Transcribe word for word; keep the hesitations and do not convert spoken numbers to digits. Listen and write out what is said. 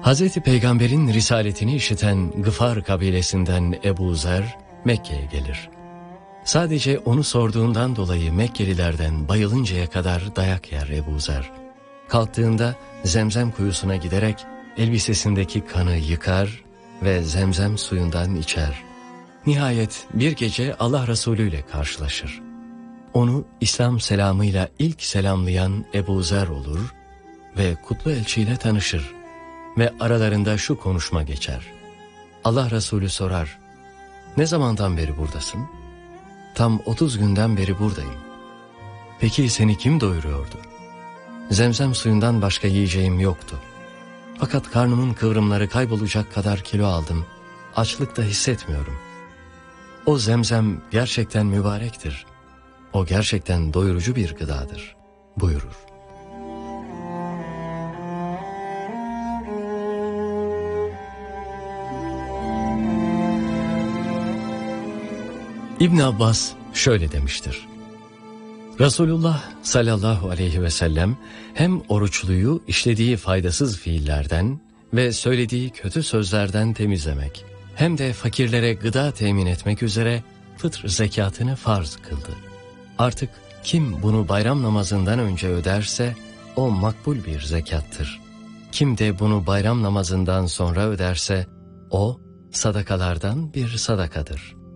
Hazreti Peygamber'in risaletini işiten Gıfar kabilesinden Ebu Zer Mekke'ye gelir. Sadece onu sorduğundan dolayı Mekkelilerden bayılıncaya kadar dayak yer Ebu Zer. Kalktığında Zemzem kuyusuna giderek elbisesindeki kanı yıkar ve Zemzem suyundan içer. Nihayet bir gece Allah Resulü ile karşılaşır. Onu İslam selamıyla ilk selamlayan Ebu Zer olur ve kutlu elçiyle tanışır ve aralarında şu konuşma geçer. Allah Resulü sorar, "Ne zamandan beri buradasın?" "Tam otuz günden beri buradayım." "Peki seni kim doyuruyordu?" "Zemzem suyundan başka yiyeceğim yoktu. Fakat karnımın kıvrımları kaybolacak kadar kilo aldım. Açlık da hissetmiyorum. O zemzem gerçekten mübarektir. O gerçekten doyurucu bir gıdadır," buyurur. İbn Abbas şöyle demiştir. Resulullah sallallahu aleyhi ve sellem hem oruçluyu işlediği faydasız fiillerden ve söylediği kötü sözlerden temizlemek, hem de fakirlere gıda temin etmek üzere fıtr zekatını farz kıldı. Artık kim bunu bayram namazından önce öderse o makbul bir zekattır. Kim de bunu bayram namazından sonra öderse o sadakalardan bir sadakadır.